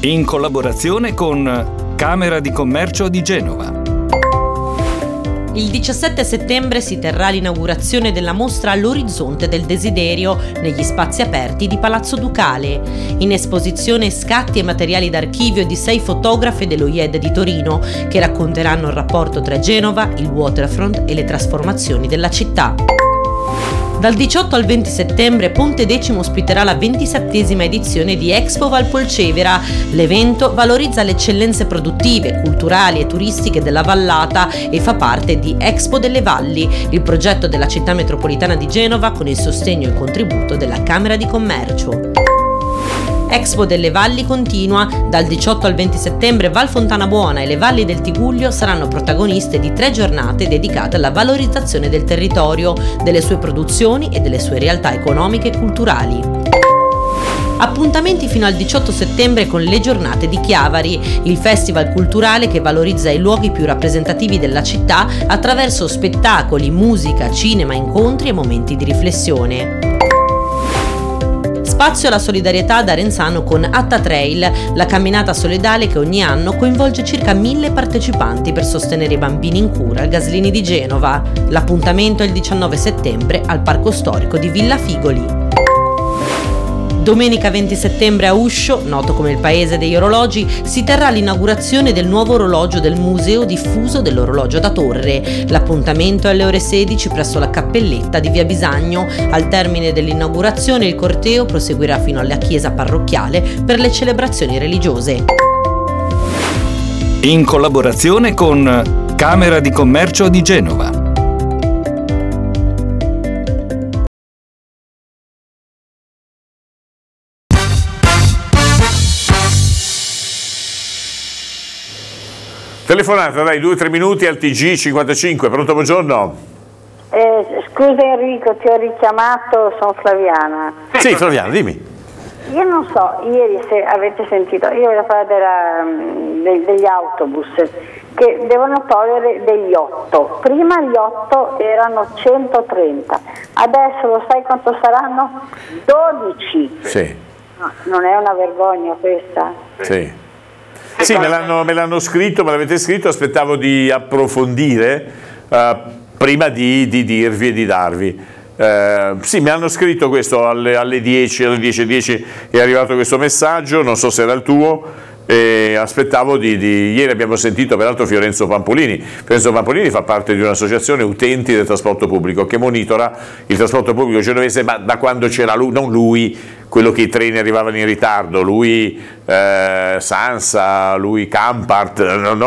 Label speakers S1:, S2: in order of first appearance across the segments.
S1: in collaborazione con Camera di Commercio di Genova.
S2: Il 17 settembre si terrà l'inaugurazione della mostra All'orizzonte del desiderio negli spazi aperti di Palazzo Ducale. In esposizione scatti e materiali d'archivio di 6 fotografe dello IED di Torino che racconteranno il rapporto tra Genova, il waterfront e le trasformazioni della città. Dal 18 al 20 settembre Ponte Decimo ospiterà la 27esima edizione di Expo Valpolcevera. L'evento valorizza le eccellenze produttive, culturali e turistiche della vallata e fa parte di Expo delle Valli, il progetto della città metropolitana di Genova con il sostegno e il contributo della Camera di Commercio. Expo delle Valli continua. Dal 18 al 20 settembre Val Fontana Buona e le Valli del Tigullio saranno protagoniste di 3 giornate dedicate alla valorizzazione del territorio, delle sue produzioni e delle sue realtà economiche e culturali. Appuntamenti fino al 18 settembre con le giornate di Chiavari, il festival culturale che valorizza i luoghi più rappresentativi della città attraverso spettacoli, musica, cinema, incontri e momenti di riflessione. Spazio alla solidarietà ad Arenzano con Atta Trail, la camminata solidale che ogni anno coinvolge circa 1000 partecipanti per sostenere i bambini in cura al Gaslini di Genova. L'appuntamento è il 19 settembre al Parco Storico di Villa Figoli. Domenica 20 settembre a Uscio, noto come il paese degli orologi, si terrà l'inaugurazione del nuovo orologio del Museo Diffuso dell'Orologio da Torre. L'appuntamento è alle ore 16 presso la cappelletta di Via Bisagno. Al termine dell'inaugurazione il corteo proseguirà fino alla chiesa parrocchiale per le celebrazioni religiose.
S1: In collaborazione con Camera di Commercio di Genova.
S3: Telefonata, dai, 2-3 minuti al TG 55. Pronto, buongiorno.
S4: Scusa Enrico, ti ho richiamato, sono Flaviana.
S3: Sì, Flaviana, dimmi.
S4: Io non so, ieri se avete sentito, io voglio parlare degli autobus che devono togliere degli 8. Prima gli 8 erano 130, adesso lo sai quanto saranno? 12.
S3: Sì.
S4: No, non è una vergogna questa?
S3: Sì. Sì, me l'hanno scritto, me l'avete scritto, aspettavo di approfondire prima di dirvi e di darvi. Sì, mi hanno scritto questo alle 10, alle 10:10 è arrivato questo messaggio, non so se era il tuo, e aspettavo ieri abbiamo sentito peraltro Fiorenzo Pampolini. Fiorenzo Pampolini fa parte di un'associazione utenti del trasporto pubblico che monitora il trasporto pubblico genovese, ma da quando c'era lui, non lui, quello che i treni arrivavano in ritardo, lui Sansa, lui Campart,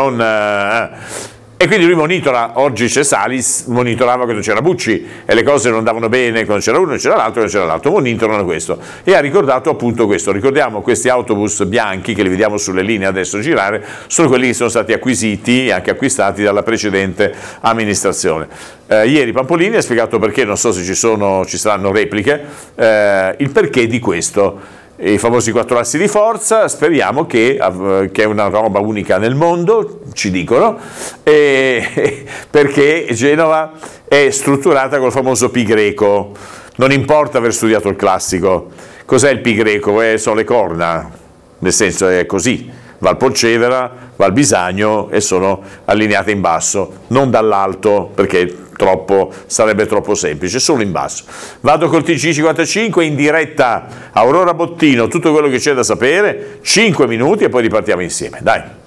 S3: e quindi lui monitora, oggi c'è Salis, monitorava quando c'era Bucci e le cose non andavano bene quando c'era uno, c'era l'altro, monitorano questo. E ha ricordato appunto questo, ricordiamo questi autobus bianchi che li vediamo sulle linee adesso girare, sono quelli che sono stati acquisiti e anche acquistati dalla precedente amministrazione. Ieri Pampolini ha spiegato perché, non so se ci saranno repliche, il perché di questo. I famosi 4 assi di forza, speriamo che è una roba unica nel mondo, ci dicono, perché Genova è strutturata col famoso pi greco, non importa aver studiato il classico, cos'è il pi greco? Sono le corna, nel senso è così, Valpolcevera, Val Bisagno e sono allineate in basso, non dall'alto perché sarebbe troppo semplice, solo in basso. Vado col TG 55 in diretta Aurora Bottino, tutto quello che c'è da sapere, 5 minuti e poi ripartiamo insieme, dai.